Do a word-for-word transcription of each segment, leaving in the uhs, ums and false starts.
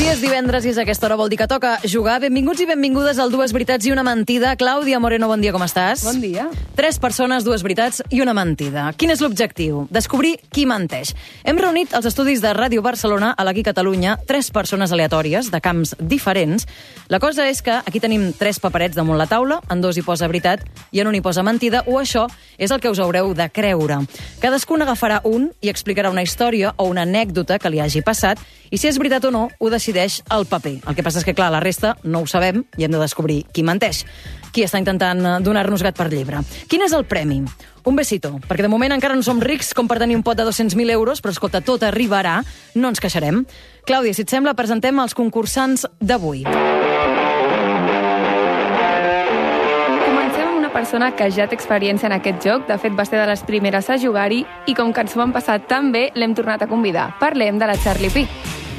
és divendres i és aquesta hora, vol dir que toca jugar. Benvinguts i benvingudes al Dues Veritats i una Mentida. Clàudia Moreno, bon dia, com estàs? Bon dia. Tres persones, dues veritats i una mentida. Quin és l'objectiu? Descobrir qui menteix. Hem reunit als estudis de Ràdio Barcelona, a l'Aquí Catalunya, tres persones aleatòries de camps diferents. La cosa és que aquí tenim tres paperets damunt la taula, en dos hi posa veritat i en un hi posa mentida, o això és el que us haureu de creure. Cadascun agafarà un i explicarà una història o una anècdota que li hagi passat, i si és veritat o no, ho decideix el paper. El que passa és que, clar, la resta no ho sabem i hem de descobrir qui menteix. Qui està intentant donar-nos gat per llebre. Quin és el premi? Un besito, perquè de moment encara no som rics com per tenir un pot de dos-cents mil euros, però escolta, tot arribarà, no ens queixarem. Clàudia, si et sembla, presentem els concursants d'avui. Persona que ja té experiència en aquest joc, de fet va ser de les primeres a jugar-hi, i com que ens ho han passat tan bé, l'hem tornat a convidar. Parlem de la Charlie Pi.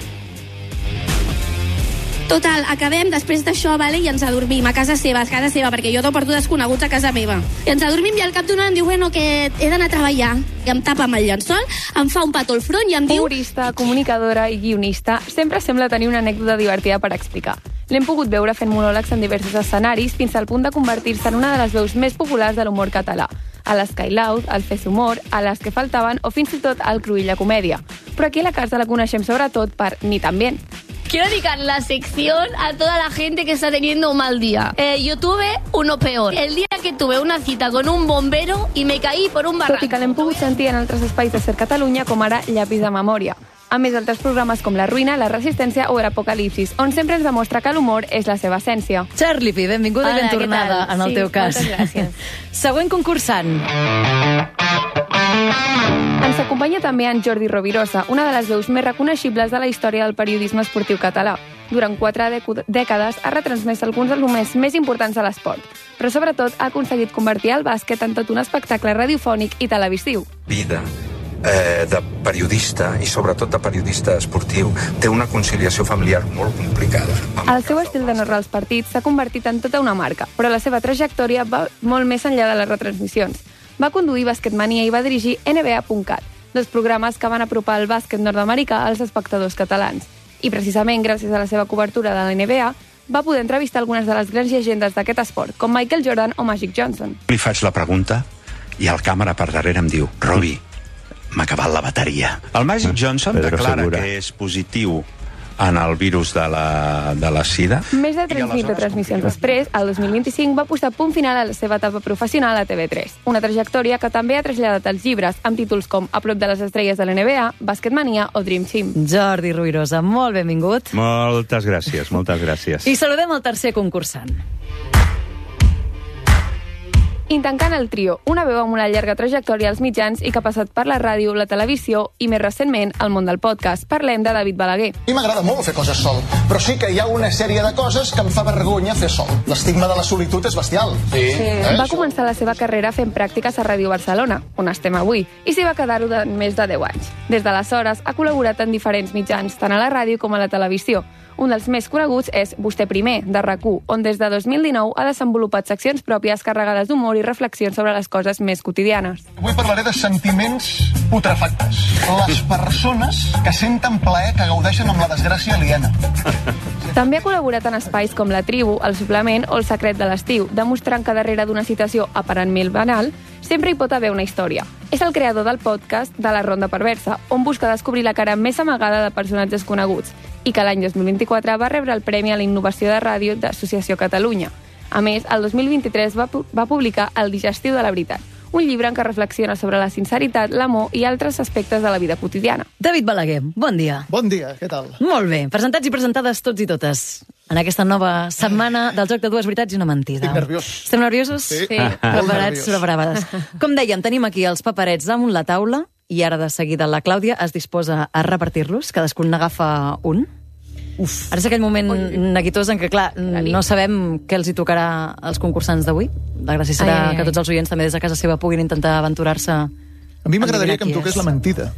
Total, acabem després d'això, vale, i ens adormim a casa seva, a casa seva, perquè jo porto desconeguts a casa meva. I ens adormim i al cap d'una em diu, bueno, que he d'anar a treballar. I em tapa amb el llençol, em fa un petó al front i em diu... Humorista, comunicadora i guionista, sempre sembla tenir una anècdota divertida per explicar. L'hem pogut veure fent monòlegs en diversos escenaris fins al punt de convertir-se en una de les veus més populars de l'humor català. A l'Sky Loud, al Fes Humor, a Les que faltaven o fins i tot al Cruïlla Comèdia. Però aquí a la casa la coneixem sobretot per Ni tan bien. Quiero dedicar la sección a toda la gente que está teniendo un mal día. Eh, yo tuve uno peor. El día que tuve una cita con un bombero y me caí por un barranco. Tot i que l'hem pogut sentir en altres espais de Ser Catalunya, com ara Llapis de Memòria. A més, altres programes com La Ruïna, La Resistència o l'Apocalipsis, on sempre ens demostra que l'humor és la seva essència. Charlie Pi, benvinguda i ben tornada en el sí, teu cas. Moltes gràcies. Següent concursant. Ens acompanya també en Jordi Rovirosa, una de les veus més reconeixibles de la història del periodisme esportiu català. Durant quatre dècades ha retransmès alguns dels moments més importants de l'esport, però sobretot ha aconseguit convertir el bàsquet en tot un espectacle radiofònic i televisiu. Vida eh, de periodista i sobretot de periodista esportiu té una conciliació familiar molt complicada. El seu estil de narrar els partits s'ha convertit en tota una marca, però la seva trajectòria va molt més enllà de les retransmissions. Va conduir Basketmania i va dirigir N B A punt cat, dos programes que van apropar el bàsquet nord-americà als espectadors catalans. I precisament gràcies a la seva cobertura de la N B A va poder entrevistar algunes de les grans llegendes d'aquest esport, com Michael Jordan o Magic Johnson. Li faig la pregunta i el càmera per darrere em diu: Robi, m'ha acabat la bateria. El Magic Johnson declara que és positiu en el virus de la, de la sida. Més de tres mil retransmissions després, el dos mil vint-i-cinc va posar punt final a la seva etapa professional a T V tres. Una trajectòria que també ha traslladat als llibres, amb títols com A prop de les estrelles de la N B A, Basketmania o Dream Team. Jordi Rovirosa, molt benvingut. Moltes gràcies, moltes gràcies. I saludem el tercer concursant. I tancant el trio, una veu amb una llarga trajectòria als mitjans i que ha passat per la ràdio, la televisió i, més recentment, el món del podcast. Parlem de David Balaguer. A mi m'agrada molt fer coses sol, però sí que hi ha una sèrie de coses que em fa vergonya fer sol. L'estigma de la solitud és bestial. Sí. sí. Eh? Va començar la seva carrera fent pràctiques a Ràdio Barcelona, on estem avui, i s'hi va quedar-ho de més de deu anys. Des d'aleshores ha col·laborat en diferents mitjans, tant a la ràdio com a la televisió. Un dels més coneguts és Vostè primer, de RAC u, on des de dos mil dinou ha desenvolupat seccions pròpies carregades d'humor i reflexions sobre les coses més quotidianes. Avui parlaré de sentiments putrefactes. Les persones que senten plaer, que gaudeixen amb la desgràcia aliena. També ha col·laborat en espais com La Tribu, El Suplement o El Secret de l'Estiu, demostrant que darrere d'una situació aparentment banal sempre hi pot haver una història. És el creador del podcast de La Ronda Perversa, on busca descobrir la cara més amagada de personatges coneguts, i que l'any dos mil vint-i-quatre va rebre el Premi a la Innovació de Ràdio d'Associació Catalunya. A més, el dos mil vint-i-tres va, pu va publicar El Digestiu de la Veritat, un llibre en què reflexiona sobre la sinceritat, l'amor i altres aspectes de la vida quotidiana. David Balaguer, bon dia. Bon dia, què tal? Molt bé, presentats i presentades tots i totes en aquesta nova setmana del joc de dues veritats i una mentida. Estic nerviós. Estem nerviosos? Sí. Sí. Preparats, preparades. Com dèiem, tenim aquí els paperets damunt la taula i ara de seguida la Clàudia es disposa a repartir-los. Cadascun n'agafa un. Uf. Ara és aquell moment neguitós en què, clar, no sabem què els hi tocarà als concursants d'avui. La gràcia serà ai, ai, ai. que tots els oients també des de casa seva puguin intentar aventurar-se. A mi m'agradaria que em toqués la mentida.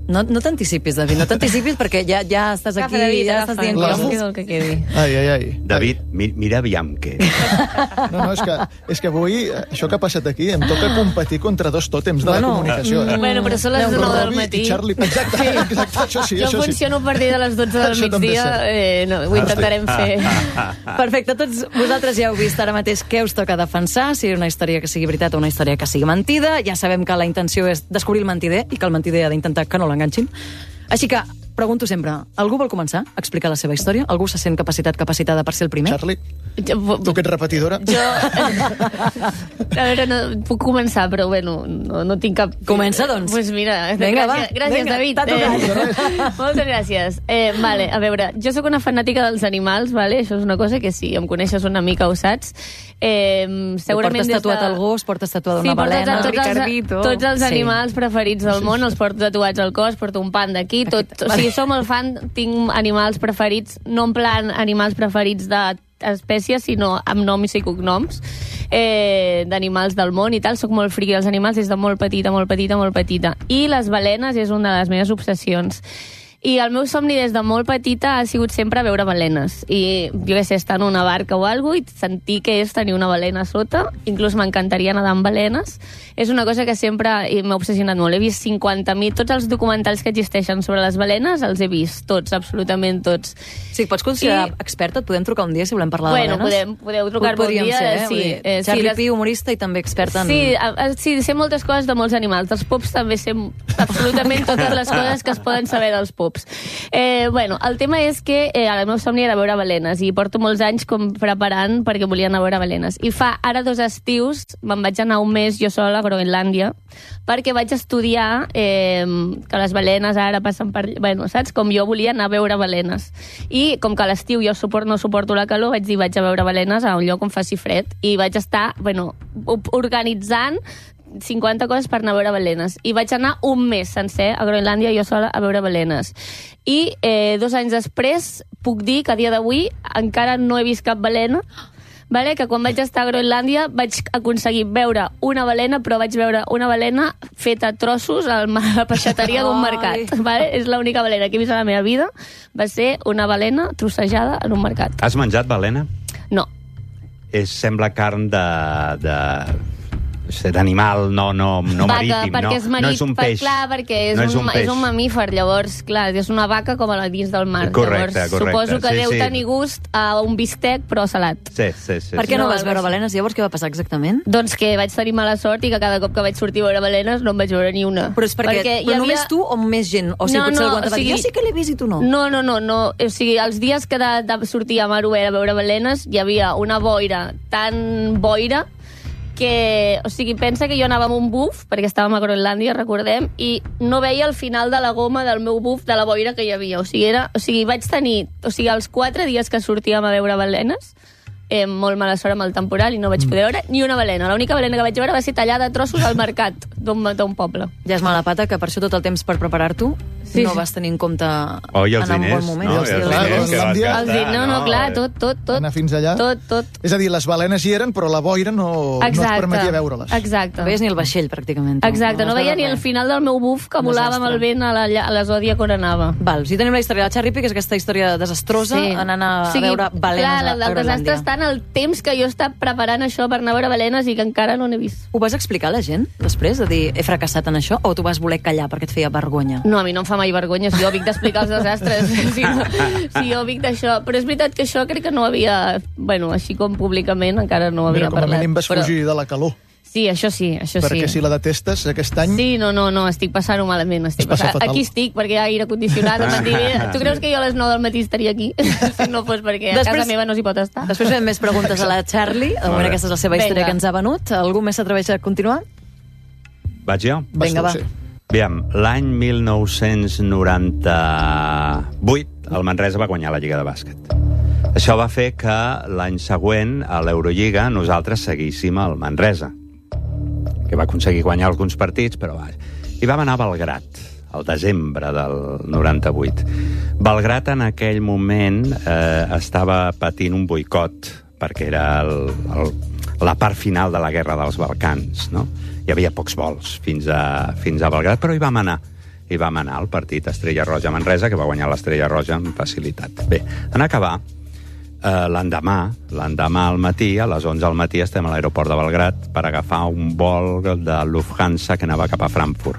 No, no t'anticipis, David, no t'anticipis perquè ja, ja estàs aquí, David, ja estàs dient agafa, coses. que és el que quedi. Ai, ai, ai. David, mi, mira aviam què. No, no, és que, és que avui, això que ha passat aquí, em toca competir contra dos tòtems de Bueno, la comunicació. Eh? Bueno, però són les nou del Robbie matí. i Charlie. Exacte, exacte, això sí, Jo això sí. funciono a partir de les dotze del Això també migdia, és cert. eh, no, ho intentarem fer. Perfecte, tots vosaltres ja heu vist ara mateix què us toca defensar, si una història que sigui veritat o una història que sigui mentida. Ja sabem que la intenció és descobrir el mentider i que el mentider ha d'intentar que no l'enganxin. Així que, pregunto sempre, algú vol començar a explicar la seva història? Algú se sent capacitat, capacitada per ser el primer? Charlie, Jo, tu que ets repetidora. jo... A veure, no, puc començar, però bueno, no, no tinc cap... Comença, doncs. Pues mira, Vinga, gràcies, va. gràcies Vinga, David. t'ha tocat. Eh, moltes gràcies. Eh, vale, a veure, jo sóc una fanàtica dels animals, vale? Això és una cosa que si em coneixes una mica ho saps. Eh, segurament portes tatuat de... el gos, portes tatuada Sí, una porto balena... tots, els, Ricardito. tots els Sí. animals preferits del món, els porto tatuats al cos, porto un panda aquí, tot, o sigui, som el fan, tinc animals preferits, no en plan animals preferits d'espècies, sinó amb noms i cognoms, eh, d'animals del món i tal, soc molt friqui dels animals des de molt petita, molt petita, molt petita. I les balenes és una de les meves obsessions. I el meu somni des de molt petita ha sigut sempre veure balenes. I jo què sé, estar en una barca o alguna cosa i sentir que és tenir una balena a sota. Inclús m'encantaria nedar amb balenes. És una cosa que sempre m'ha obsessionat molt. He vist cinquanta mil, tots els documentals que existeixen sobre les balenes els he vist, tots, absolutament tots. Sí, pots considerar I- experta? Et podem trucar un dia si volem parlar Bueno, de balenes? podem, podeu trucar-me un Podríem dia. ser, eh? Sí, Vull dir, eh, sí, Charlie les- Pi, humorista i també experta en... Sí, a, a, sí, sé moltes coses de molts animals. Dels pups també sé absolutament totes les coses que es poden saber dels pups. Eh, bueno, el tema és que eh, el meu somni era veure balenes i porto molts anys com preparant perquè volia anar a veure balenes. I fa ara dos estius me'n vaig anar un mes jo sola a Groenlàndia perquè vaig estudiar eh, que les balenes ara passen per... Bueno, saps? Com jo volia anar a veure balenes. I com que a l'estiu jo suport, no suporto la calor, vaig dir vaig a veure balenes a un lloc on faci fred. I vaig estar, bueno, organitzant cinquanta coses per anar a veure balenes. I vaig anar un mes sencer a Groenlàndia jo sola a veure balenes. I eh, dos anys després puc dir que a dia d'avui encara no he vist cap balena, vale? Que quan vaig estar a Groenlàndia vaig aconseguir veure una balena, però vaig veure una balena feta a trossos a la peixateria d'un mercat. Vale? És l'única balena que he vist a la meva vida. Va ser una balena trossejada en un mercat. Has menjat balena? No. És, sembla carn de... de... d'animal, no, no, no vaca, marítim, perquè no, és marit, no és un peix. Clar, perquè és, no un, és un peix. és un mamífer, llavors, clar, és una vaca com a la dins del mar. Correcte, llavors, correcte, suposo que sí, deu sí. tenir gust a un bistec, però salat. Sí, sí, sí. Per què no, No, vas algo veure així. balenes? Llavors què va passar exactament? Doncs que vaig tenir mala sort i que cada cop que vaig sortir a veure balenes no en vaig veure ni una. Però és perquè, perquè però només tu o més gent? O sigui, No, potser no, algú t'ha o sigui- dit, jo sí que l'he vist i tu no. No, no, no, no. O sigui, els dies que de, de sortir a mar obert a veure balenes hi havia una boira tan boira que, o sigui, pensa que jo anava amb un buf, perquè estàvem a Groenlàndia, recordem, i no veia el final de la goma del meu buf de la boira que hi havia. O sigui, era, o sigui vaig tenir, o sigui, els quatre dies que sortíem a veure balenes, eh, molt mala sort amb el temporal i no vaig poder veure ni una balena. L'única balena que vaig veure va ser tallada a trossos al mercat d'un d'un poble. Ja és mala pata que per això tot el temps per preparar-t'ho Sí, no sí. vas tenir en compte Oh, i els anar en un diners, bon moment. no? I els I els diners. diners que vas Groenlàndia. gastar, Els dic, no, no, clar, tot, tot, tot. Anar fins allà. Tot, tot. És a dir, les balenes hi eren, però la boira no, no es permetia veure-les. Exacte. No veies ni el vaixell, pràcticament. tu. Exacte, no vas veia veure ni el res. final del meu buf que Un volava amb el desastre. vent a la, a la zòdia on anava. Val, o sigui, tenim la història de la Charlie Pi, que és aquesta història desastrosa, anant a O sigui, veure balenes clar, a, el, a el desastre Groenlàndia. està en el temps que jo he estat preparant això per anar a veure balenes i que encara no n'he vist. Ho vas explicar a la gent, després, de dir, he fracassat en això, o tu vas voler callar perquè et feia vergonya? No, a mi no em fa mai vergonya, si jo vinc d'explicar els desastres, si, no, si jo vinc d'això. Però és veritat que això crec que no havia, bueno, així com públicament encara no havia Mira, com a parlat. mínim vas però... fugir de la calor. Sí, això sí, això Perquè sí. si la detestes aquest any... Sí, no, no, no, estic passant-ho malament. Estic Es passa passant... fatal. Aquí estic, perquè hi ha aire condicionat. Em van dir, "Mira, tu creus que jo a les nou del matí estaria aquí? Si no fos perquè a Després- casa meva no s'hi pot estar. Després fem més preguntes a la Charlie. De moment bé. aquesta és la seva història Vinga. que ens ha venut. Algú més s'atreveix a continuar? Vaig jo? Vas Vinga, tu, va. sí. Aviam, l'any mil nou-cents noranta-vuit el Manresa va guanyar la Lliga de Bàsquet. Això va fer que l'any següent, a l'Eurolliga, nosaltres seguíssim el Manresa, que va aconseguir guanyar alguns partits, però va... I vam anar a Belgrat, al desembre del noranta-vuit. Belgrat en aquell moment eh, estava patint un boicot, perquè era el, el, la part final de la guerra dels Balcans, no? Hi havia pocs vols fins a, fins a Belgrat, però hi vam anar. i vam anar al partit Estrella Roja-Manresa, que va guanyar l'Estrella Roja amb facilitat. Bé, en acabar, eh, l'endemà, l'endemà al matí, a les onze al matí, estem a l'aeroport de Belgrad per agafar un vol de Lufthansa que anava cap a Frankfurt.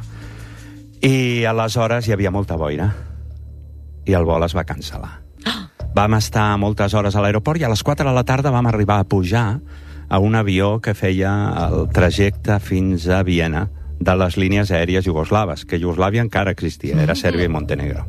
I aleshores hi havia molta boira i el vol es va cancel·lar. Vam estar moltes hores a l'aeroport i a les quatre de la tarda vam arribar a pujar a un avió que feia el trajecte fins a Viena de les línies aèries iugoslaves, que Iugoslàvia encara existia, era Sèrbia i Montenegro.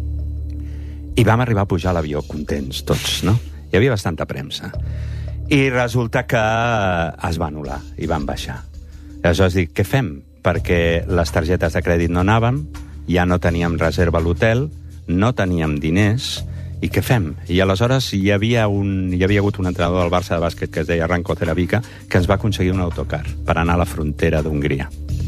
I vam arribar a pujar a l'avió contents, tots, no? Hi havia bastanta premsa. I resulta que es va anul·lar i van baixar. Aleshores dic, què fem? Perquè les targetes de crèdit no anaven, ja no teníem reserva a l'hotel, no teníem diners. I què fem? I aleshores hi havia, un, hi havia hagut un entrenador del Barça de bàsquet que es deia Ranko Ceravica, que ens va aconseguir un autocar per anar a la frontera d'Hongria.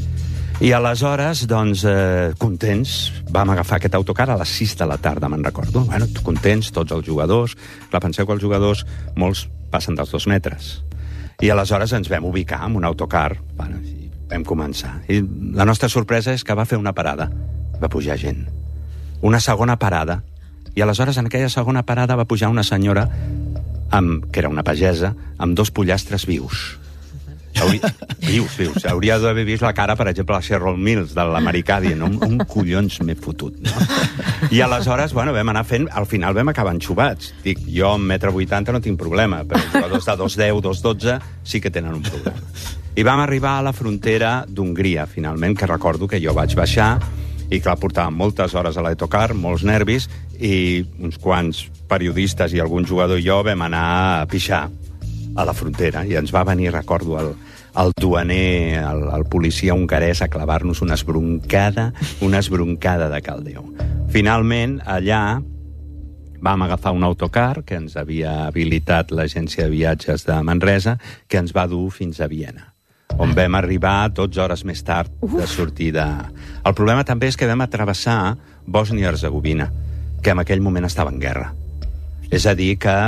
I aleshores, doncs, eh, contents, vam agafar aquest autocar a les sis de la tarda, me'n recordo. Bueno, contents, tots els jugadors. Clar, penseu que els jugadors, molts passen dels dos metres. I aleshores ens vam ubicar en un autocar, bueno, i vam començar. I la nostra sorpresa és que va fer una parada. Va pujar gent. Una segona parada. I aleshores, en aquella segona parada, va pujar una senyora, amb, que era una pagesa, amb dos pollastres vius. Hauria, vius, vius. Hauria d'haver vist la cara, per exemple, a Cheryl Mills, de l'americà, dient, un, un collons m'he fotut. No? I aleshores, bueno, vam anar fent... Al final vam acabar enxubats. Dic, jo amb metre vuitanta no tinc problema, però els jugadors de dos deu, dos dotze sí que tenen un problema. I vam arribar a la frontera d'Hongria, finalment, que recordo que jo vaig baixar, i clar, portàvem moltes hores a l'autocar, molts nervis, i uns quants periodistes i algun jugador i jo vam anar a pixar a la frontera, i ens va venir, recordo, el, el duaner, el, el policia hongarès, a clavar-nos una esbroncada, una esbroncada de caldeu. Finalment, allà vam agafar un autocar que ens havia habilitat l'agència de viatges de Manresa, que ens va dur fins a Viena, on vam arribar dotze hores més tard de sortida. El problema també és que vam atravessar Bòsnia-Herzegovina, que en aquell moment estava en guerra. És a dir, que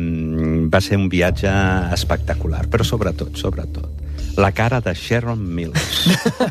mm, va ser un viatge espectacular, però sobretot, sobretot, la cara de Sharon Mills,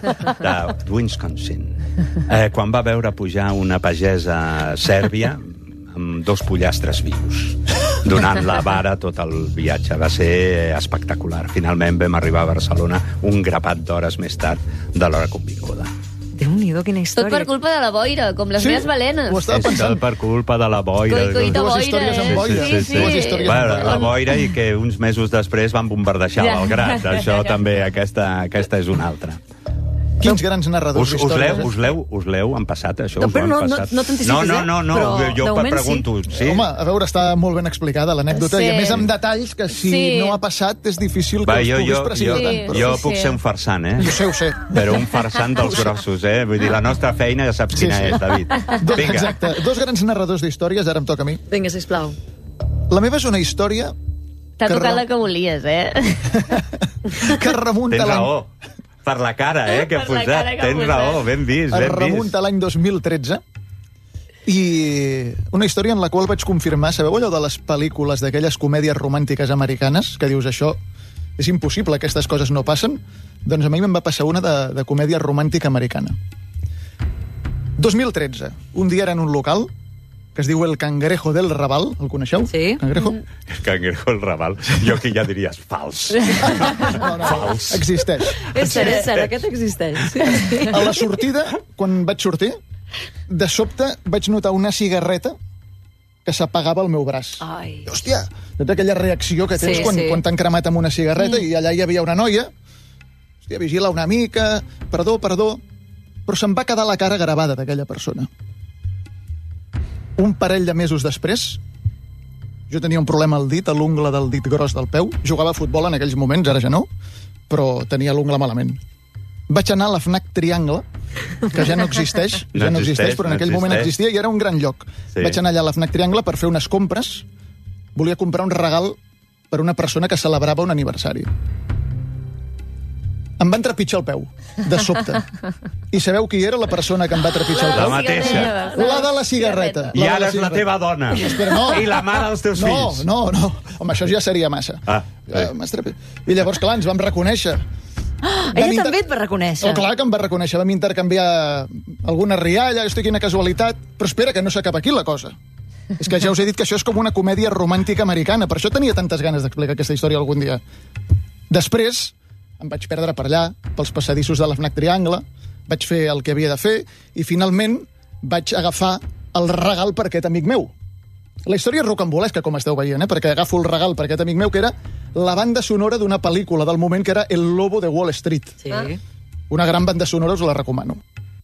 de Wisconsin, eh, quan va veure pujar una pagesa sèrbia amb dos pollastres vius, donant la vara tot el viatge. Va ser espectacular. Finalment vam arribar a Barcelona un grapat d'hores més tard de l'hora convinguda. Déu-n'hi-do, quina història. Tot per culpa de la boira, com les Sí, meves balenes. ho estava És pensant. per culpa de la boira. Coi, coi, de Dues boira, històries amb eh? boira. Sí, sí. Dues històries amb Bueno, boira. la boira i que uns mesos després van bombardejar Ja. Belgrad. Això també, aquesta, aquesta és una altra. Quins grans narradors Us, us d'històries. l'heu, us l'heu, us l'heu han passat, això? No, us però ho han no- no- passat? no t'anticipis, No, no, eh? no, no, Però jo, de jo moment pregunto. Sí? Home, a veure, està molt ben explicada l'anècdota, Sí. i a més amb detalls que si Sí. no ha passat és difícil Va, que els jo, puguis jo, precisar jo, tant. Sí. Però... jo Sí, puc sí. ser un farsant, eh? Ho sé, ho sé. Però un farsant dels grossos, eh? Vull dir, la nostra feina ja saps Sí, quina sí. és, David. Do, Vinga. exacte. Dos grans narradors d'històries, ara em toca a mi. Vinga, sisplau. La meva és una història T'ha Que tocat ra- la que volies, eh? que remunta Tens l'any... raó. Per la cara, eh, que he Per la posat. cara que ha Tens posat. raó, ben vist, Es ben vist. remunta a l'any dos mil tretze, i una història en la qual vaig confirmar, sabeu allò de les pel·lícules, d'aquelles comèdies romàntiques americanes, que dius això, és impossible, aquestes coses no passen? Doncs a mi me'n va passar una de, de comèdia romàntica americana. dos mil tretze, un dia era en un local que es diu El Cangrejo del Raval, el coneixeu? Sí. Cangrejo? El cangrejo el Raval. Jo aquí ja diries fals. No, no, Fals. Existeix. És cert, és cert, aquest existeix. A la sortida, quan vaig sortir, de sobte vaig notar una cigarreta que s'apagava al meu braç. Ai. Hòstia, tota aquella reacció que tens Sí, quan, sí. quan t'han cremat amb una cigarreta, i allà hi havia una noia. Hòstia, vigila una mica, perdó, perdó, però se'm va quedar la cara gravada d'aquella persona. Un parell de mesos després, jo tenia un problema al dit, a l'ungla del dit gros del peu. Jugava a futbol en aquells moments, ara ja no, però tenia l'ungla malament. Vaig anar a la FNAC Triangle, que ja no existeix, No ja no existeix, existeix, però en no aquell moment existeix. existia i era un gran lloc. Sí. Vaig anar allà a la FNAC Triangle per fer unes compres. Volia comprar un regal per una persona que celebrava un aniversari. Em van trepitjar el peu, de sobte. I sabeu qui era la persona que em va trepitjar el La peu? mateixa. La de la cigarreta. I La de ara és la cigarreta. teva dona. Espera, no. I la mare dels teus no, fills. No, no, Home, això ja seria massa. Ah, Eh, m'has trepi- I llavors, clar, ens vam reconèixer. Ella inter... també et va reconèixer. Oh, clar que em va reconèixer. Vam intercanviar alguna rialla, esto quina casualitat. Però espera, que no s'acaba aquí la cosa. És que ja us he dit que això és com una comèdia romàntica americana. Per això tenia tantes ganes d'explicar aquesta història algun dia. Després em vaig perdre per allà, pels passadissos de l'Fnac Triangle, vaig fer el que havia de fer i finalment vaig agafar el regal per aquest amic meu. La història és rocambolesca, com esteu veient, eh? Perquè agafo el regal per aquest amic meu, que era la banda sonora d'una pel·lícula del moment, que era El Lobo de Wall Street. Sí. Una gran banda sonora, us la recomano.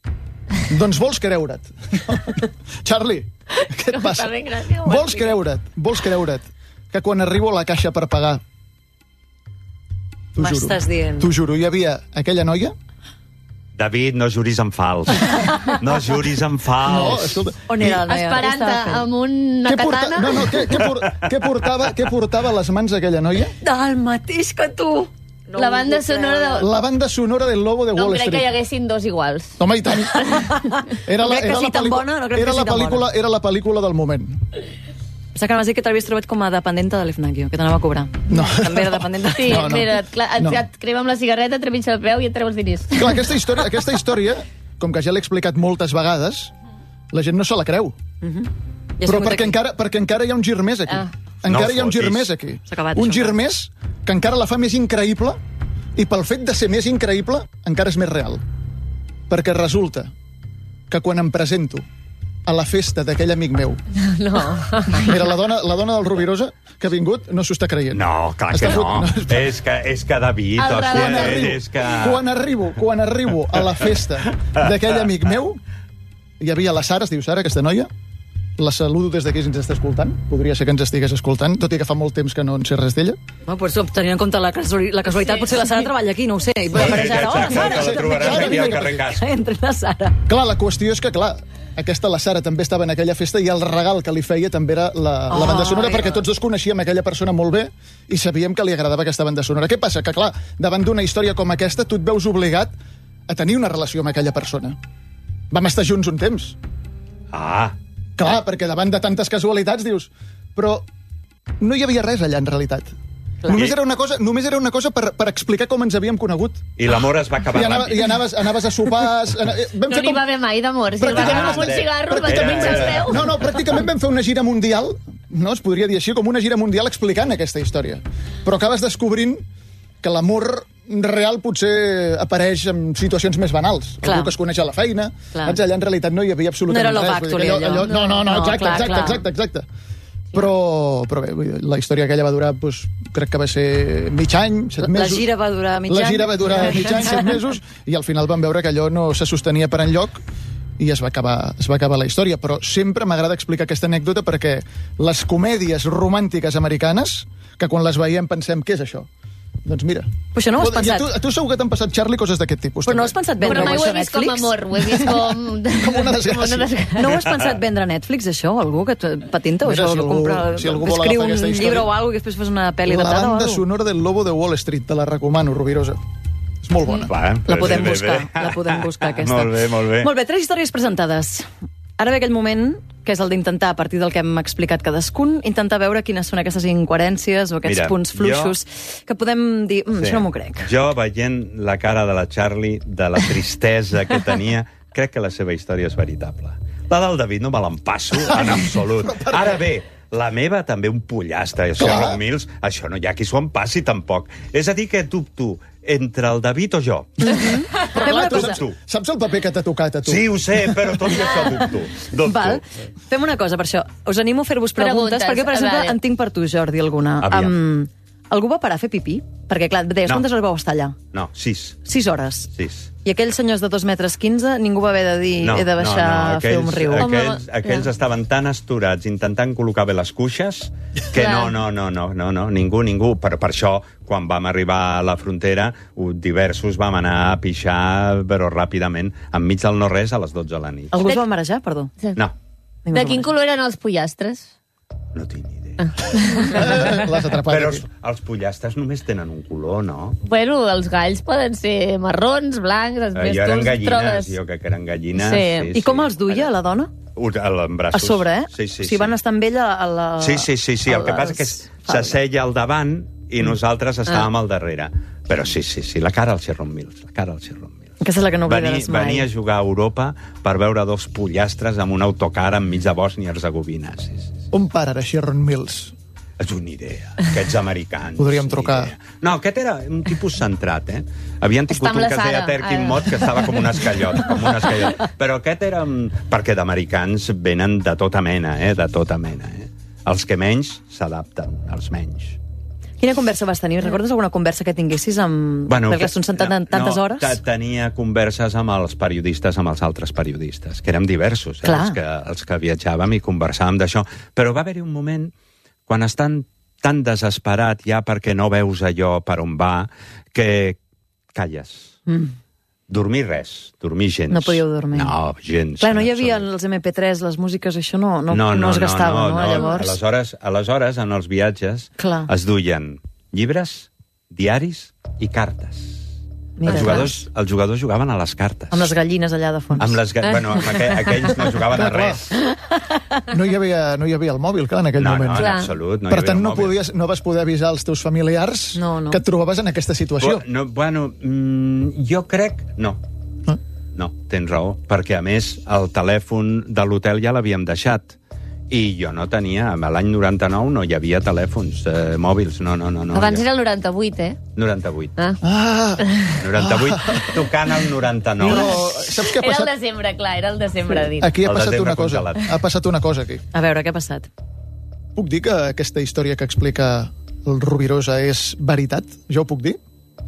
Doncs vols creure't. Charlie, què et passa? Vols creure't, vols creure't que quan arribo a la caixa per pagar, t'ho juro, m'estàs dient. t'ho juro, hi havia aquella noia. David, no juris en fals. No juris en fals. No, escolta. On era la noia? Esperant-te amb una Què porta... katana. No, no, què, què, por... què, portava, què portava a les mans aquella noia? Del mateix que tu. No La banda sonora de... La banda sonora del Lobo de No Wall crec Street. que hi haguessin dos iguals. Home, i tant. Era No crec que sigui tan pel·lícula- bona, no crec que era sigui la tan pel·lícula, bona. era la pel·lícula del moment. Pensava que m'has dit que t'havies trobat com a dependenta de l'Efnagio, que t'anava a cobrar. No. També era dependenta. Sí, No, no. mira, clar, et, No. et crema amb la cigarreta, trepitja el peu i et treu els diners. Clar, aquesta història, aquesta història, com que ja l'he explicat moltes vegades, la gent no se la creu. Ja Però has perquè vingut aquí. encara, perquè encara hi ha un gir més aquí. Ah. Encara No hi ha un gir fotis. més aquí. S'ha acabat, Un això, gir clar. més que encara la fa més increïble i pel fet de ser més increïble encara és més real. Perquè resulta que quan em presento a la festa d'aquell amic meu, No. mira, la dona, la dona del Rovirosa que ha vingut no s'ho està creient. No, clar que Està no. fot- espera. És que, és que David, El hòstia, Quan relat. arribo, és que... quan, arribo, quan arribo a la festa d'aquell amic meu, hi havia la Sara, es diu Sara, aquesta noia, la saludo des d'aquí si ens està escoltant, podria ser que ens estigués escoltant, tot i que fa molt temps que no en sé res d'ella. No, pues, tenint en compte la, casuali- la casualitat, sí. Potser la Sara treballa aquí, no ho sé. I va aparèixer ara, hola, Exacte, Sara. que la trobaràs aquí al carrer Casp. Entra la Sara. Clar, la qüestió és que, clar, aquesta, la Sara, també estava en aquella festa i el regal que li feia també era la, la banda sonora, Ai, perquè tots dos coneixíem aquella persona molt bé i sabíem que li agradava aquesta banda sonora. Què passa? Que, clar, davant d'una història com aquesta, tu et veus obligat a tenir una relació amb aquella persona. Vam estar junts un temps. Ah, Clar, perquè davant de tantes casualitats dius... Però no hi havia res allà, en realitat. Clar. Només era una cosa, només era una cosa per, per explicar com ens havíem conegut. i l'amor es va acabar I, anava, ràpid. i anaves, anaves a sopars... Ana, eh, vam No fer n'hi com... va haver mai d'amor. Si el va Pràcticament agafar amb un era- cigarro, va pràcticament- trepitjar el peu. No, no, pràcticament vam fer una gira mundial, no es podria dir així, com una gira mundial explicant aquesta història. Però acabes descobrint que l'amor real potser apareix en situacions més banals. Clar. Algú que es coneix a la feina. Clar. Saps? Allà en realitat no hi havia absolutament No era Love res. Vull dir Actually, que allò. No, no, no, No, exacte, clar, exacte, clar. exacte, exacte. Però, però bé, vull dir, la història aquella va durar, doncs, crec que va ser mig any, set La mesos. gira va durar mig any. La gira va durar mig any, set mesos, i al final vam veure que allò no se sostenia per enlloc i es va acabar, es va acabar la història. Però sempre m'agrada explicar aquesta anècdota perquè les comèdies romàntiques americanes, que quan les veiem pensem, què és això? Doncs mira. Però això no ho has I a pensat. tu, a tu segur que t'han passat, Charlie, coses d'aquest tipus. Però no també. has pensat vendre Però mai ho he això a vist com Netflix? amor, ho he vist com... Com una desgràcia. No ho has pensat vendre a Netflix, això? Algú que et patenta? O Mira, això, si algú- compra, si algú vol escriu agafar un aquesta història. llibre o alguna cosa i després fas una pel·li La adaptada o banda alguna cosa? sonora del Lobo de Wall Street, te la recomano, Rovirosa. És molt bona. Clar, La bé, podem bé, buscar, bé. la podem buscar, aquesta. Molt bé, molt bé. Molt bé, tres històries presentades. Ara ve aquell moment, que és el d'intentar, a partir del que hem explicat cadascun, intentar veure quines són aquestes incoherències o aquests Mira, punts fluixos que podem dir, mm, Sí. això no m'ho crec. Jo, veient la cara de la Charlie, de la tristesa que tenia, crec que la seva història és veritable. La del David no me l'empasso en absolut. Ara bé, la meva també un pollastre, això, Clar. Mils, això no hi ha qui s'ho empassi tampoc. És a dir, que dubto entre el David o jo. Però Fem clar, una tu cosa. saps, saps el paper que t'ha tocat a tu? Sí, ho sé, però tot i això dubto. dubto. Val. Fem una cosa, per això. Us animo a fer-vos preguntes, Preguntes, perquè, per exemple, vale. en tinc per tu, Jordi, alguna. Aviam. Um, algú va parar a fer pipí? Perquè, clar, deies, No. quantes hores vau estar allà? No, sis. Sis hores. Sis. I aquells senyors de dos metres quinze, ningú va haver de dir No, he de baixar no, no. a fer un Aquells- riu. Aquells, Home, aquells ja. estaven tan esturats intentant col·locar bé les cuixes que no, Clar. no, no, no, no, no, ningú, ningú. Per, per això, quan vam arribar a la frontera, ho- diversos vam anar a pixar, però ràpidament, enmig del no-res, a les dotze de la nit. Algú es va marejar, perdó? No, De quin color eren els pollastres? no tinc ni idea. Eh, L'has atrapat. Però aquí. els, els pollastres només tenen un color, no? Bueno, els galls poden ser marrons, blancs, els Eh, més jo eren tu els gallines, trobes. jo crec que eren gallines. Sí. I com els duia, la dona? Un- En braços. A sobre, eh? Sí, sí, o sigui, van sí. estar amb ella a la... Sí, sí, sí, sí. a el que passa és que les s'asseia al davant i nosaltres estàvem ah. al darrere. Però sí, sí, sí, la cara al Sherron Mills, la cara al Sherron Mills. Aquesta és la que no oblidaràs mai. Venir a jugar a Europa per veure dos pollastres amb un autocar enmig de Bòsnia-Herzegovina. Sí, sí, sí. On para ara Sherron Mills? És una idea, aquests americans. Podríem trucar. Idea. No, aquest era un tipus centrat, eh? Havien tingut un que es deia Terkin Mott, que estava com un escallot, com un escallot. Però aquest era... Perquè d'americans venen de tota mena, eh? De tota mena, eh? Els que menys s'adapten, els menys. Quina conversa vas tenir? Recordes alguna conversa que tinguessis amb... Bueno, perquè són sentat en tantes no, hores? No, tenia converses amb els periodistes, amb els altres periodistes, que érem diversos, eh? els, que, els que viatjàvem i conversàvem d'això. Però va haver-hi un moment, quan estan tan desesperat ja perquè no veus allò per on va, que calles. Mm. Dormir res, dormir gens. No podíeu dormir. No, gens. Clar, no hi havia els eme pe tres, les músiques, això no, no, no, no, no es gastava, no? no, no. Llavors... Aleshores, aleshores, en els viatges, Clar. es duien llibres, diaris i cartes. Mira, els, jugadors, els jugadors jugaven a les cartes. Amb les gallines allà de fons. Amb les ga... bueno, amb aqu aquells no jugaven a res. No hi havia, no hi havia el mòbil, clar, en aquell no, moment. No, en absolut. No per tant, no, podies, no vas poder avisar els teus familiars no, no. que et trobaves en aquesta situació. No, bueno, mm, jo crec... No. Eh? No, tens raó. Perquè, a més, el telèfon de l'hotel ja l'havíem deixat. I jo no tenia... L'any noranta-nou no hi havia telèfons eh, mòbils. No, no, no. no Abans ja. era el noranta-vuit, eh? noranta-vuit. Ah. Ah. noranta-vuit, tocant el noranta-nou. No, saps què ha passat? Era el desembre, clar, era el desembre. Dit. Aquí ha el passat una cosa. Congelat. Ha passat una cosa, aquí. A veure, què ha passat? Puc dir que aquesta història que explica el Rovirosa és veritat? Jo ho puc dir?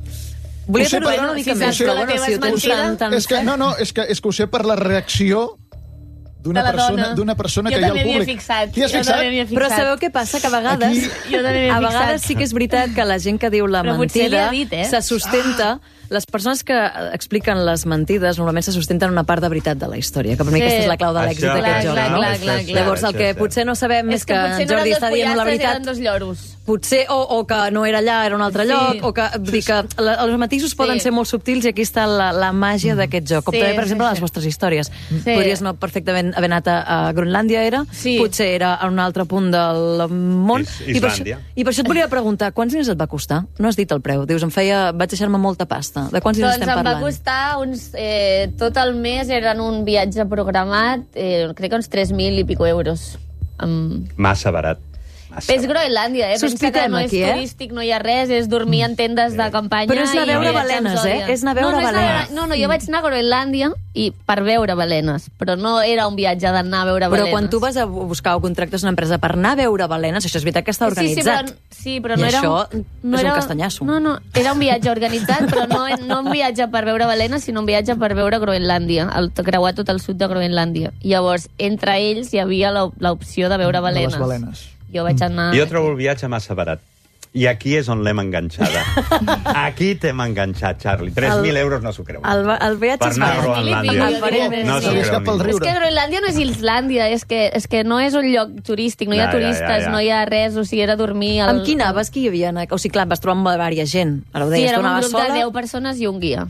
Volia fer fer-ho una mica més, però bueno, si ho tens tan, tan és que, no, no, és que, és que ho sé per la reacció d'una persona, d'una persona que hi ha al públic. Fixat. T'hi has fixat? fixat? Però sabeu què passa? Que a vegades, Aquí... a vegades sí que és veritat que la gent que diu la Però mentida dit, eh? se sustenta... Ah. Les persones que expliquen les mentides normalment se sustenten una part de veritat de la història, que per mi sí. aquesta és la clau de l'èxit d'aquest joc. Clar, no? clar, clar, clar. Llavors, el que potser no sabem és, és que, que en Jordi està dient la veritat. Eren dos lloros. Potser, o, o que no era allà, era un altre sí. lloc, o que, vull dir que la, els matisos sí. poden ser molt subtils i aquí està la, la màgia d'aquest joc. Com sí, també, per exemple, sí, les vostres històries. Sí. Podries no perfectament haver anat a, a Groenlàndia, era? Sí. Potser era a un altre punt del món. Is, I, per això, I per això et volia preguntar, quants diners et va costar? No has dit el preu. Dius, em feia, vaig deixar-me molta pasta. De quants diners doncs estem parlant? Em va costar uns... Eh, tot el mes eren un viatge programat, eh, crec que uns tres mil i pico euros. Um... Massa barat. Massa És Groenlàndia, eh? Pensa que no és aquí, eh? turístic, no hi ha res, és dormir en tendes de campanya. Però és anar a veure i balenes, eh? És anar a veure no, no balenes. No, no, jo vaig anar a Groenlàndia i per veure balenes, però no era un viatge d'anar a veure balenes. Però quan tu vas a buscar o contractes una empresa per anar a veure balenes, això és veritat que està organitzat. Sí, sí, però, sí, però no I era... això no és era, un castanyasso. No, no, era un viatge organitzat, però no, no un viatge per veure balenes, sinó un viatge per veure Groenlàndia, el, creuar tot el sud de Groenlàndia. Llavors, entre ells hi havia l'opció de veure balenes. De les balenes. Jo vaig anar... Jo trobo el viatge massa barat. I aquí és on l'hem enganxada. Aquí t'hem enganxat, Charlie. tres mil euros no s'ho creu. El, el viatge per anar a Groenlàndia. No No s'ho creu ningú. És que Groenlàndia no és Islàndia, és que, és que no és un lloc turístic, no hi ha ja, turistes, ja, ja, ja. no hi ha res, o sigui, era dormir... Al... Amb qui anaves? Qui hi havia? O sigui, clar, vas trobar amb diversa gent. Ara ho sí, deies, era un grup sola? de deu persones i un guia.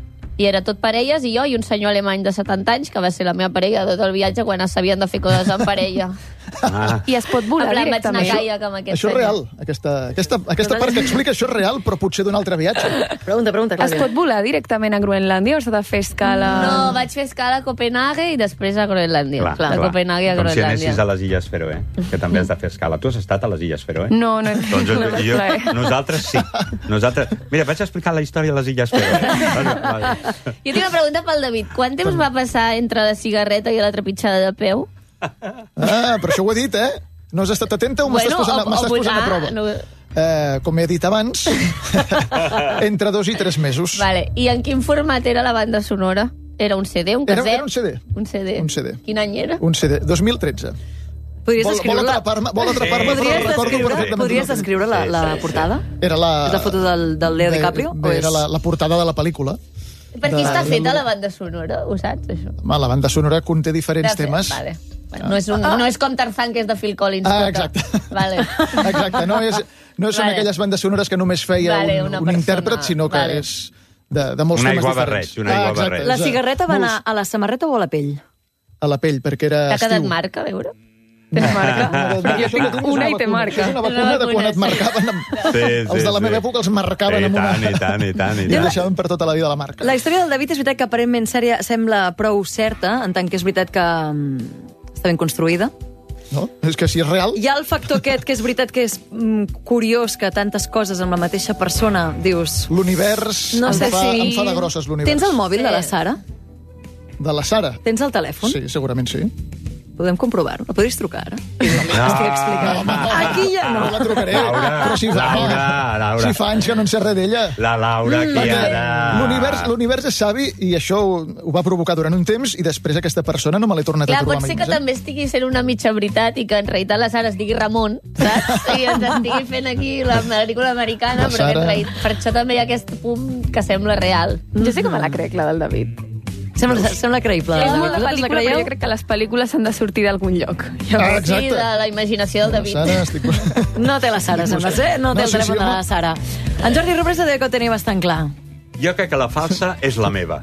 I era tot parelles, i jo i un senyor alemany de setanta anys, que va ser la meva parella de tot el viatge quan s'havien de fer coses en parella. Ah. I es pot volar en plan, directament. vaig anar a caiac amb aquest Això és senyor. real. Aquesta, aquesta, aquesta part que explica, això és real, però potser d'un altre viatge. Pregunta, pregunta, Es Clàudia. pot volar directament a Groenlàndia o s'ha de fer escala... No, vaig fer escala a Copenhague i després a Groenlàndia. Clar, de clar. Copenhague a Com si Groenlàndia. anessis a les Illes Feroe, que també has de fer escala. Tu has estat a les Illes Feroe? No, no he Doncs jo, no vaig jo, plaer. nosaltres sí. Nosaltres... Mira, vaig explicar la història de les Illes Feroe. Jo tinc una pregunta pel David. Quant temps va passar entre la cigarreta i la trepitjada de peu? Ah, però això ho he dit, eh? No has estat atenta o m'estàs Bueno, posant, o- m'estàs o- posant a ah, prova? no. Eh, com he dit abans, entre dos i tres mesos. Vale. I en quin format era la banda sonora? Era un C D, un Era- caset? era un C D. Un C D. Un C D. Quin any era? Un C D, dos mil tretze. Podries Vol, vol descriure-la? atrapar-me, vol atrapar-me, però Podries recordo descriure, perfectament. podries descriure la, la Sí, sí, portada? Era la... És la foto del, del Leo Bé, DiCaprio? Bé, o era és... la, la portada de la pel·lícula. Per qui De- està feta la banda sonora? Ho saps, això? Home, la banda sonora conté diferents De fet, temes. Vale. Bueno, no, és un, no és com Tarzan, que és de Phil Collins. Ah, tota. exacte. Vale. Exacte, no, és, no són Vale. aquelles bandes sonores que només feia Vale, un, una un persona. intèrpret, sinó que Vale. és de, de molts Un temes aiguabarreig, diferents. un aiguabarreig. exacte, La cigarreta va molts- anar a la samarreta o a la pell? A la pell, perquè era T'ha quedat estiu. marca, a veure? Tens marca? Perquè Jo tinc una i té marca. És una vacuna de quan et marcaven... Amb... Sí, sí, els de la meva sí. època els marcaven I amb una... tant, i tant, i tant, i I tant. deixaven per tota la vida la marca. La història del David és veritat que aparentment sèria, sembla prou certa, en tant que és veritat que mm, està ben construïda. No? És que si és real... Hi ha el factor aquest, que és veritat que és mm, curiós que tantes coses amb la mateixa persona, dius... L'univers No em, sé fa, si- em fa de grosses, l'univers. Tens el mòbil Sí. de la Sara? De la Sara? Tens el telèfon? Sí, segurament sí. Podem comprovar-ho? La podries trucar ara? Estic explicant. Aquí ja no. No la trucaré. Laura, però si fa, Laura, Laura. si fa anys que no en sé res d'ella. La Laura, aquí Perquè ara... l'univers l'univers és savi i això ho, ho va provocar durant un temps i després aquesta persona no me l'he tornat Clar, a trobar pot ser mai que més. també estigui sent una mitja veritat i que en realitat la Sara es digui Ramon, saps? I ens estigui fent aquí la pel·lícula americana, La però que en Sara. realitat, per això també hi ha aquest punt que sembla real. Jo sé que me la crec, la del David. Sembla, sembla creïble. És David. molt de Vosaltres la pel·lícula, però creieu? jo crec que les pel·lícules han de sortir d'algun lloc. Ah, Llavors, exacte. Sí, de la imaginació del David. Sara, estic... No té la Sara, sembla ser. No té No, el sí, telèfon sí, de la home. Sara. En Jordi Robresa deia que ho tenia bastant clar. Jo crec que la falsa és la meva.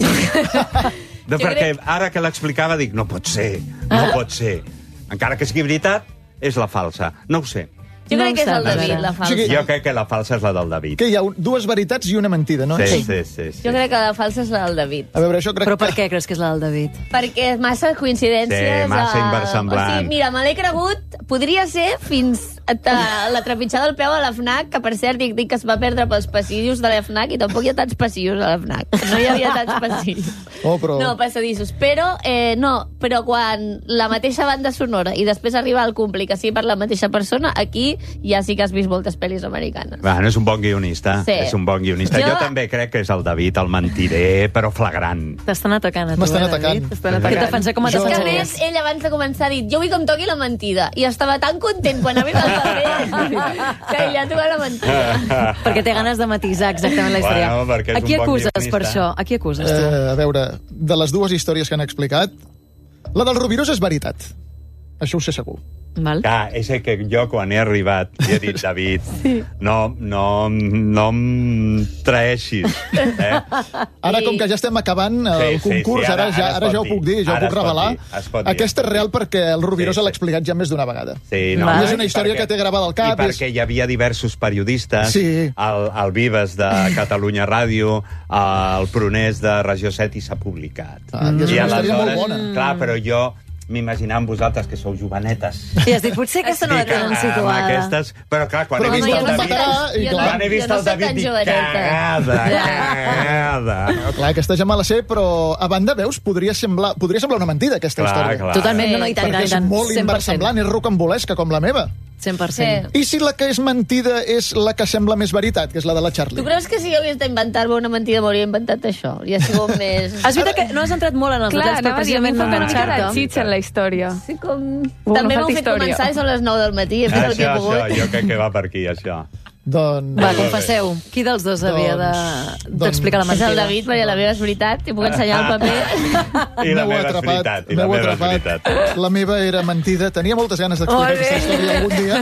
No, perquè ara que l'explicava dic, no pot ser, no pot ser. Encara que sigui veritat, és la falsa. No ho sé. Jo No crec que és em el sembla, David, Sara. la falsa. O sigui, Jo crec que la falsa és la del David. Que hi ha un, dues veritats i una mentida, no? Sí, sí, sí. sí. Jo crec que la falsa és la del David. A veure, això crec Però per que... què creus que és la del David? Perquè massa coincidències... Sí, massa a- inversemblant. O sigui, mira, me l'he cregut, podria ser fins a la trepitjada del peu a la FNAC, que per cert dic, dic que es va perdre pels passadissos de la FNAC i tampoc hi ha tants passadissos a la FNAC. No hi havia tants passadissos. Oh, però... No, passadissos. Però, eh, no, però quan la mateixa banda sonora i després arriba el compli, que sigui per la mateixa persona, aquí ja sí que has vist moltes pel·lis americanes. Bueno, és un bon guionista. Sí. És un bon guionista. Jo... Jo- jo també crec que és el David, el mentider, però flagrant. T'estan atacant a tu, M'estan eh, atacant. David? T'estan Què atacant. defensa? Com et Jo- És que a defensaries? més, ell abans de començar ha dit jo vull que em toqui la mentida. I estava tan content quan ha vist el paper que ell ha tocat la mentida. Perquè té ganes de matisar exactament la història. Bueno, perquè és a qui un bon acuses guionista. per això? A qui acuses, tu? Eh, a veure, de les dues històries que han explicat, la del Rubirós és veritat. Això ho sé segur. Val? Clar, és que jo quan he arribat i he dit, David, sí. no, no, no em traeixis. Eh? Ara, com que ja estem acabant el Sí, sí, concurs, sí, ara- ara, ja, ara es ara pot ja ho dir. puc dir, ja Ara ho puc es pot revelar. dir, es pot dir, Aquesta es és pot real dir. perquè el Rubirós Sí, l'ha sí. explicat ja més d'una vegada. Sí, no, Val. I és una història que té gravada al cap. I és- perquè hi havia diversos periodistes, Sí. al, al Vives de Catalunya Ràdio, al Prunès de Regió set, i s'ha publicat. Ah, i és una història molt aleshores, bona. Clar, però jo m'imaginava amb vosaltres, que sou jovenetes. I has dit, potser aquesta no la Dic, tenen amb situada. Aquestes... Però clar, quan Però he vist home, el jo no David... sé tan- i jo clar. Quan he vist jo no el soc David, tan dic, joveneta. cagada, cagada. No, clar, aquesta ja me la sé, però a banda, veus, podria semblar, podria semblar una mentida, aquesta Clar, història. clar. Totalment, no, no, i tant, i Perquè tant, i és tant. molt cent per cent. inversemblant, és rocambolesca com la meva. cent per cent. Sí. I si la que és mentida és la que sembla més veritat, que és la de la Charlie? Tu creus que si jo hagués d'inventar-me una mentida m'hauria inventat això? Ja ha sigut més... És veritat que no has entrat molt en els clar, detalls per anava a dir, a mi precisament em no falta una mica de enganxar-te. xitxa en la història. Sí, com... Uh, També no m'heu falta fet història. començar i són les nou del matí. He fet el que he Això, pogut. això, jo crec que va per aquí, això. Doncs... Va, confesseu. Qui dels dos havia de- Doncs- d'explicar la És mentida? el David, perquè la meva és veritat. T'hi puc ensenyar el paper. I la M'heu meva és atrapat, veritat. I la m'heu meva és atrapat. veritat. La meva era mentida. Tenia moltes ganes d'explicar Molt bé. aquesta història algun dia.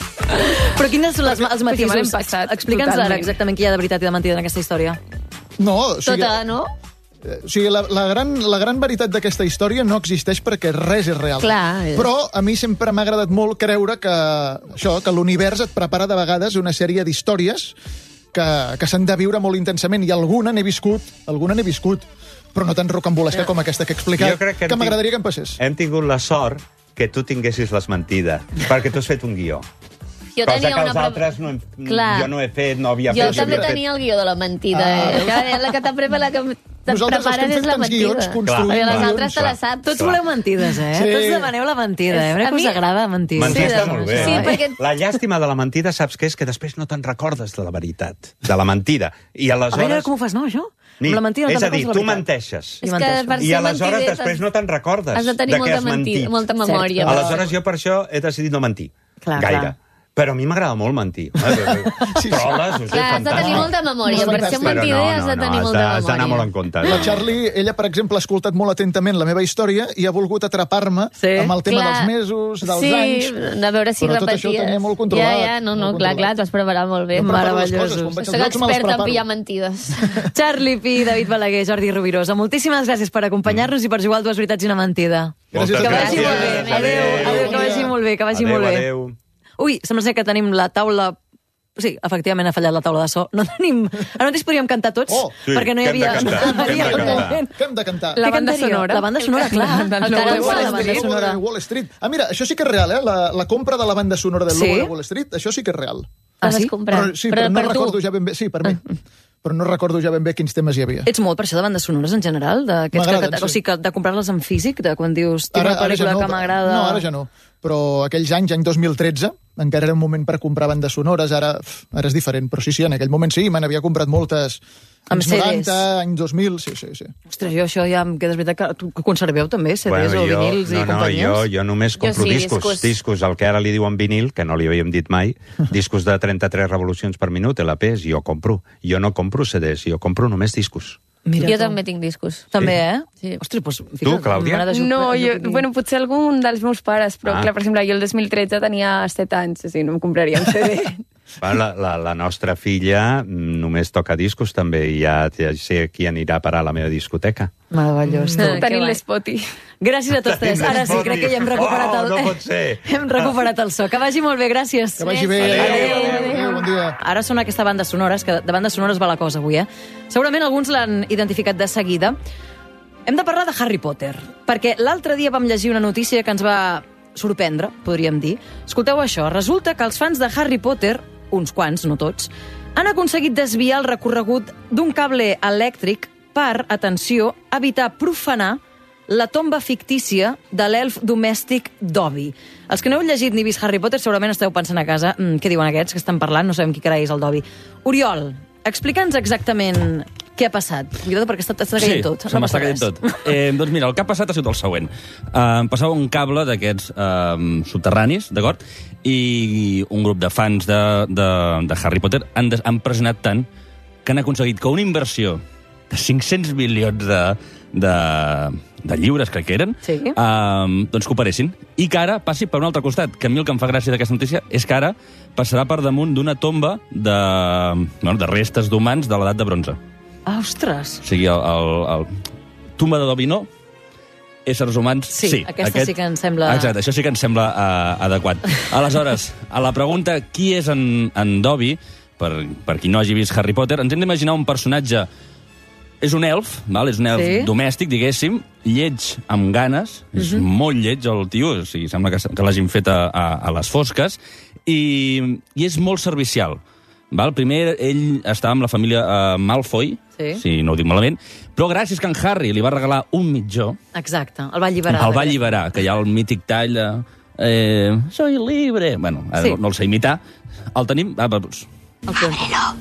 Però quins són les, els Perquè me l'hem matisos? passat, Explica'ns ara totalment. exactament qui hi ha de veritat i de mentida en aquesta història. No, o sigui, Tota, no? o sigui la, la, gran, la gran veritat d'aquesta història no existeix perquè res és real. Clar, és- Però a mi sempre m'ha agradat molt creure que això, que l'univers et prepara de vegades una sèrie d'històries que, que s'han de viure molt intensament, i alguna n'he viscut, alguna n'he viscut, però no tan rocambolesca com aquesta que he explicat, Jo crec que hem que tinc- m'agradaria que em passés. Hem tingut la sort que tu tinguessis les mentides, perquè tu has fet un guió. Jo Cosa tenia que els una... altres no hem, Clar. jo no he fet, no havia Jo fet. també havia fet. tenia el guió de la mentida. Ah, eh? Que la que t'aprema, la que te'n Nosaltres, els que prepares hem és fet la tants mentida. guions, construïm Perquè les guions, altres te clar. la saps. Tots voleu mentides, eh? Sí. Tots demaneu la mentida, eh? A veure A que us mi- agrada mentir. Mentir Sí, està de- molt bé. sí, eh? perquè- La llàstima de la mentida, saps què és? Que després no te'n recordes de la veritat, de la mentida. I A veure aleshores... com ho fas, no, això? Ni- Amb la mentida no és te'n a dir, recordes tu de la veritat. menteixes. I És que menteixes. per I ser aleshores mentider després t'has- no te'n recordes has de tenir de què molta has menti- mentit. molta memòria. Cert. Aleshores jo per això he decidit no mentir. Clar, gaire. clar. Però a mi m'agrada molt mentir. Eh? Sí, sí. Troles, ho sé, Clar, has de tenir fantàstic. molta memòria. Molt Per ser un fantàstic. mentider has de tenir has molta de- has d'anar molt memòria. en compte. La Charlie, ella, per exemple, ha escoltat molt atentament la meva història i ha volgut atrapar-me Sí. amb el tema Clar. dels mesos, dels sí, anys... de veure si Però tot repeties. això ho tenia molt controlat, Ja, ja, no, no, molt clar, controlat. clar, t'ho has preparat molt bé. Jo preparo les Meravellosos. coses, quan vaig Soc als jocs me les experta en preparo. pillar mentides. Charlie Pi, David Balaguer, Jordi Rovirosa, moltíssimes gràcies per acompanyar-nos i per jugar al Dues Veritats i una Mentida. Gràcies. Que vagi molt bé. Gràcies. Adéu, adéu, que vagi molt bé, que vagi molt bé. Adéu. Ui, sembla ser que tenim la taula... Sí, efectivament ha fallat la taula de so. No tenim... Ara mateix podríem cantar tots, Oh, sí, perquè no hi que hem de havia... cantar, no hi que hem de havia cantar. moment. Que hem de cantar? La Què banda cantaríeu? sonora. La banda sonora, clar. Del El logo canal de de Wall la banda Street. sonora. Wall Street. Ah, mira, això sí que és real, eh? La, la compra de la banda sonora del Sí? logo de Wall Street, això sí que és real. Ah, Vas sí? comprar. Però, sí, però, però no per tu. recordo ja ben bé... Sí, per mi. Però no recordo ja ben bé quins temes hi havia. Ets molt per això de bandes sonores en general? d'aquests M'agraden, que, sí. O sigui, que de comprar-les en físic, de quan dius, tinc una pel·lícula que m'agrada... No, ara ja no. Però aquells anys, any dos mil tretze, encara era un moment per comprar bandes sonores, ara, ara és diferent. Però sí, sí, en aquell moment sí, me n'havia comprat moltes... Amb anys C Ds. noranta, any dos mil, sí, sí, sí. Ostres, jo això ja em queda veritat que... Tu que conserveu també C Ds Bueno, o jo, vinils i no, no, companyies? jo, jo només compro sí, discos, discos. discos, el que ara li diuen vinil, que no li havíem dit mai, discos de trenta-tres revolucions per minut, L Ps, jo compro. Jo no compro C Ds, jo compro només discos. Mira Jo tu. també tinc discos. També, eh? Sí. Ostres, doncs... Tu, Clàudia? m'agrada jo- No, jo, jo- bueno, potser algun dels meus pares, però Ah. clar, per exemple, jo el dos mil tretze tenia set anys, o sigui, no em compraria un C D. La, la, la nostra filla mm, només toca discos també i ja, ja sé qui anirà a parar a la meva discoteca. Meravellós. Mm. tu. Que Tenint guai. l'Spotty. Gràcies a tots tres. Ara sí, crec que ja hem recuperat Oh, el... no pot ser. Hem recuperat el so. Que vagi molt bé, gràcies. Que vagi bé. Adéu. Adéu, bon dia. Ara són aquesta banda sonores, que de bandes sonores va la cosa avui, eh? Segurament alguns l'han identificat de seguida. Hem de parlar de Harry Potter, perquè l'altre dia vam llegir una notícia que ens va sorprendre, podríem dir. Escolteu això, resulta que els fans de Harry Potter, uns quants, no tots, han aconseguit desviar el recorregut d'un cable elèctric per, atenció, evitar profanar la tomba fictícia de l'elf domèstic Dobby. Els que no heu llegit ni vist Harry Potter segurament esteu pensant a casa mm, què diuen aquests que estan parlant, no sabem qui carai és el Dobby. Oriol, explica'ns exactament què ha passat. Cuidado perquè està, està caient tot. se m'està caient tot. Eh, doncs mira, el que ha passat ha sigut el següent. Eh, em passava un cable d'aquests eh, subterranis, d'acord? I un grup de fans de, de, de Harry Potter han, des, han pressionat tant que han aconseguit que una inversió de cinc-cents milions de, de, de lliures, crec que eren, Sí. eh, doncs que operessin. I que ara passi per un altre costat. Que a mi el que em fa gràcia d'aquesta notícia és que ara passarà per damunt d'una tomba de, bueno, de restes d'humans de l'edat de bronze. Ah, ostres. O sigui, el, el, el... tumba de Dobby no, éssers humans Sí, sí. aquesta sí que ens sembla- Exacte, això sí que ens sembla uh, adequat. Aleshores, a la pregunta qui és en, en Dobby, per, per qui no hagi vist Harry Potter, ens hem d'imaginar un personatge... És un elf, val? És un elf Sí. domèstic, diguéssim, lleig amb ganes, és Mhm. molt lleig el tio, o sigui, sembla que, que l'hagin fet a, a, a les fosques, i, i és molt servicial. Val? Primer, ell estava amb la família uh, Malfoy, Sí. si no ho dic malament, però gràcies que en Harry li va regalar un mitjó, Exacte, el va alliberar. el va alliberar, que hi ha el mític tall de... Eh, soy libre... Bueno, ara Sí. no, no el sé imitar. El tenim... Ah, doncs, El que...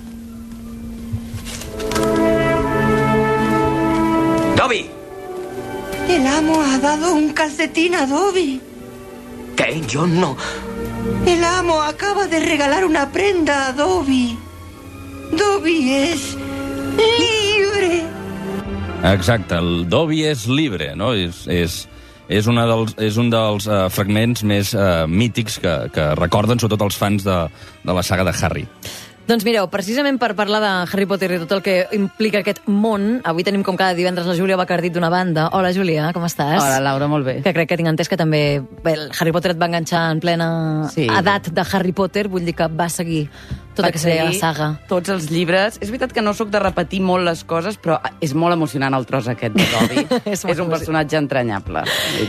¡Dobby! El amo ha dado un calcetín a Dobby. ¿Qué? Yo no. El amo acaba de regalar una prenda a Dobby. Dobby es libre. exacte, el Dobby és libre, no? És, és, és, una dels, és un dels uh, fragments més uh, mítics que, que recorden sobretot els fans de, de la saga de Harry. Doncs mireu, precisament per parlar de Harry Potter i tot el que implica aquest món, avui tenim com cada divendres la Júlia Bacardit d'una banda. Hola, Júlia, com estàs? Hola, Laura, molt bé. Que crec que tinc entès que també... Bé, el Harry Potter et va enganxar en plena Sí. edat de Harry Potter, vull dir que va seguir tota Vaig aquesta la seguir saga. Tots els llibres. És veritat que no sóc de repetir molt les coses, però és molt emocionant el tros aquest de Dobby. És és, molt un personatge entranyable.